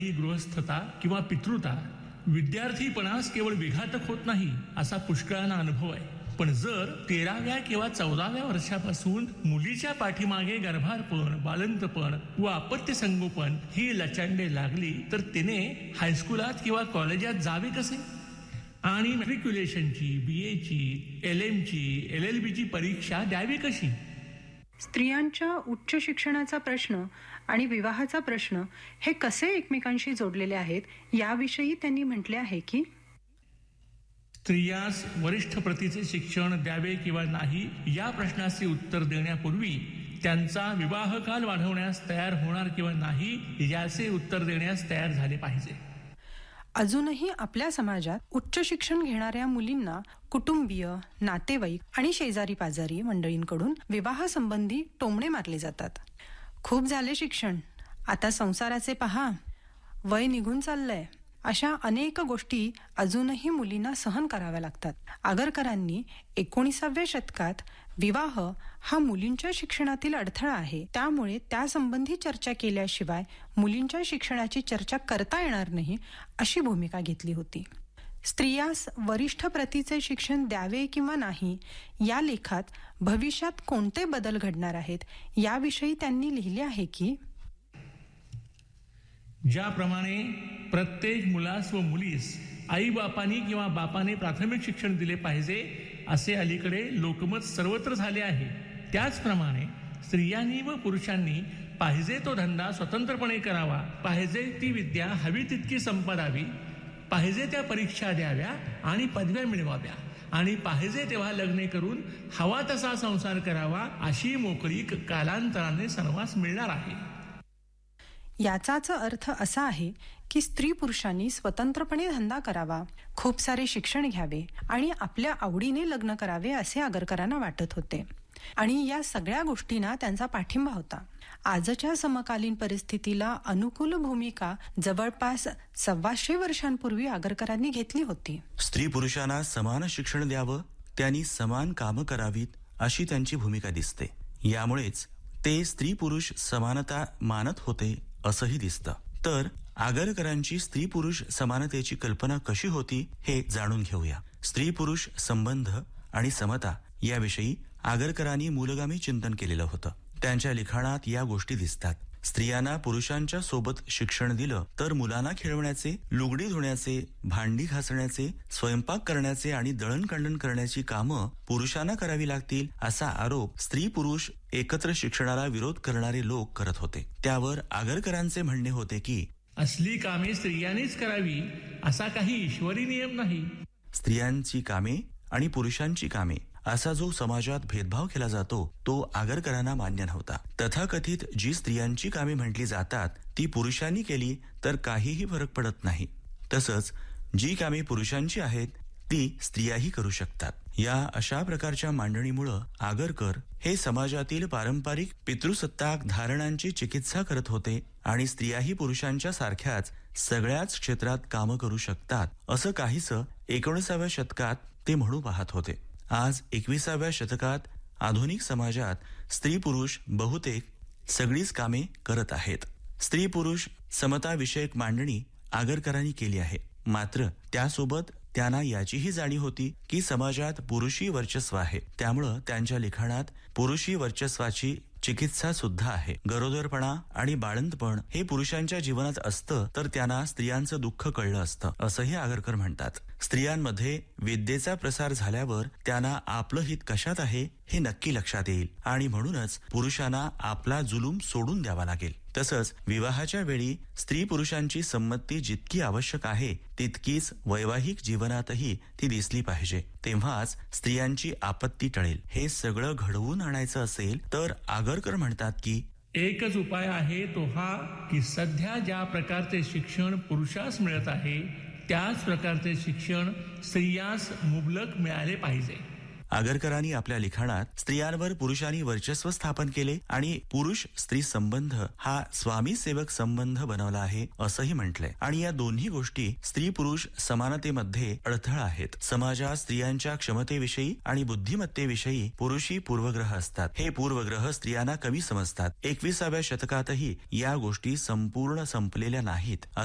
ही गृहस्थता किंवा पितृता विद्यार्थीपणास केवळ विघातक होत नाही असा पुष्कळांना अनुभव आहे. पण जर 13व्या किंवा 14व्या वर्षापासून मुलीच्या पाठीमागे गर्भारपण, बालंतपण व अपत्य संगोपन ही लचांडे लागली तर तिने हायस्कुलात किंवा कॉलेजात जावे कसे आणि मॅट्रिक्युलेशनची, BAची, LMची, LLBची परीक्षा द्यावी कशी? स्त्रियांच्या उच्च शिक्षणाचा प्रश्न आणि विवाहाचा प्रश्न हे कसे एकमेकांशी जोडलेले आहेत याविषयी त्यांनी म्हटले आहे की स्त्रियास वरिष्ठ प्रतीचे शिक्षण द्यावे किंवा नाही या प्रश्नाचे उत्तर देण्यापूर्वी त्यांचा विवाहकाल वाढवण्यास तयार होणार किंवा नाही याचे उत्तर देण्यास तयार झाले पाहिजे. अजूनही आपल्या समाजात उच्च शिक्षण घेणाऱ्या मुलींना कुटुंबीय, नातेवाईक आणि शेजारी पाजारी मंडळींकडून विवाहासंबंधी टोमणे मारले जातात. खूप झाले शिक्षण, आता संसाराचे पहा, वय निघून चाललंय, अशा अनेक गोष्टी अजूनही मुलींना सहन कराव्या लागतात. आगरकरांनी 19व्या शतकात विवाह हा मुलींच्या शिक्षणातील अडथळा आहे, त्यामुळे त्यासंबंधी चर्चा केल्याशिवाय मुलींच्या शिक्षणाची चर्चा करता येणार नाही अशी भूमिका घेतली होती. स्त्रियास वरिष्ठ प्रतीचे शिक्षण द्यावे किंवा नाही या लेखात भविष्यात कोणते बदल घडणार आहेत याविषयी त्यांनी लिहिले आहे की ज्याप्रमाणे प्रत्येक मुलास व मुलीस आई बापानी किंवा बापाने प्राथमिक शिक्षण दिले पाहिजे असे अलीकडे लोकमत सर्वत्र झाले आहे, त्याचप्रमाणे स्त्रियांनी व पुरुषांनी पाहिजे तो धंदा स्वतंत्रपणे करावा, पाहिजे ती विद्या हवी तितकी संपादावी, पाहिजे त्या परीक्षा द्याव्या आणि पदव्या मिळवाव्या आणि पाहिजे तेव्हा लग्ने करून हवा तसा संसार करावा अशी मोकळीक कालांतराने सर्वांस मिळणार आहे. याचाच अर्थ असा आहे की स्त्री पुरुषांनी स्वतंत्रपणे धंदा करावा, खूप सारे शिक्षण घ्यावे आणि आपल्या आवडीने लग्न करावे असे आगरकरांना वाटत होते आणि या सगळ्या गोष्टींना त्यांचा पाठिंबा होता. आजच्या समकालीन परिस्थितीला अनुकूल भूमिका जवळपास 125 वर्षांपूर्वी आगरकरांनी घेतली होती. स्त्री पुरुषांना समान शिक्षण द्यावं, त्यांनी समान कामं करावीत अशी त्यांची भूमिका दिसते. यामुळेच ते स्त्री पुरुष समानता मानत होते असंही दिसतं. तर आगरकरांची स्त्री पुरुष समानतेची कल्पना कशी होती हे जाणून घेऊया. स्त्री पुरुष संबंध आणि समता याविषयी आगरकरांनी मूलगामी चिंतन केलेलं होतं. त्यांच्या लिखाणात या गोष्टी दिसतात. स्त्रियांना पुरुषांच्या सोबत शिक्षण दिलं तर मुलांना खेळवण्याचे, लुगडी धुण्याचे, भांडी घासण्याचे, स्वयंपाक करण्याचे आणि दळणकांडण करण्याची कामं पुरुषांना करावी लागतील असा आरोप स्त्री पुरुष एकत्र शिक्षणाला विरोध करणारे लोक करत होते. त्यावर आगरकरांचे म्हणणे होते की असली कामे स्त्रियांनीच करावी असा काही ईश्वरी नियम नाही. स्त्रियांची कामे आणि पुरुषांची कामे असा जो समाजात भेदभाव केला जातो तो आगरकरांना मान्य नव्हता. तथाकथित जी स्त्रियांची कामे म्हटली जातात ती पुरुषांनी केली तर काहीही फरक पडत नाही. तसंच जी कामे पुरुषांची आहेत ती स्त्रियाही करू शकतात. या अशा प्रकारच्या मांडणीमुळं आगरकर हे समाजातील पारंपरिक पितृसत्ताक धारणांची चिकित्सा करत होते आणि स्त्रियाही पुरुषांच्या सारख्याच सगळ्याच क्षेत्रात कामं करू शकतात असं काहीसं 19व्या शतकात ते म्हणू पाहत होते. आज 21व्या शतकात आधुनिक समाजात स्त्री पुरुष बहुतेक सगळीच कामे करत आहेत. स्त्री पुरुष समता विषयक मांडणी आगरकरांनी केली आहे. मात्र त्यासोबत त्यांना याचीही जाणीव होती की समाजात पुरुषी वर्चस्व आहे. त्यामुळं त्यांच्या लिखाणात पुरुषी वर्चस्वाची चिकित्सा सुद्धा आहे. गरोदरपणा आणि बाळंतपण हे पुरुषांच्या जीवनात असतं तर त्यांना स्त्रियांचं दुःख कळलं असतं असंही आगरकर म्हणतात. स्त्रियांमध्ये विद्येचा प्रसार झाल्यावर त्यांना आपलं हित कशात आहे हे नक्की लक्षात येईल आणि म्हणूनच पुरुषांना आपला जुलूम सोडून द्यावा लागेल. तसंच विवाहाच्या वेळी स्त्री पुरुषांची संमती जितकी आवश्यक आहे तितकीच वैवाहिक जीवनातही ती दिसली पाहिजे. तेव्हाच स्त्रियांची आपत्ती टळेल. हे सगळं घडवून आणायचं असेल तर आगरकर म्हणतात की एकच उपाय आहे तो हा की सध्या ज्या प्रकारचे शिक्षण पुरुषास मिळत आहे त्याच प्रकारचे शिक्षण स्त्रियास मुबलक मिळाले पाहिजे. आगरकरांनी आपल्या लिखाणात स्त्रियांवर पुरुषांनी वर्चस्व स्थापन केले आणि पुरुष स्त्री संबंध हा स्वामी सेवक संबंध बनवला आहे असंही म्हटलंय. आणि या दोन्ही गोष्टी स्त्री पुरुष समानतेमध्ये अडथळा आहेत. समाजात स्त्रियांच्या क्षमतेविषयी आणि बुद्धिमत्तेविषयी पुरुषी पूर्वग्रह असतात. हे पूर्वग्रह स्त्रियांना कमी समजतात. 21व्या शतकातही या गोष्टी संपूर्ण संपलेल्या नाहीत.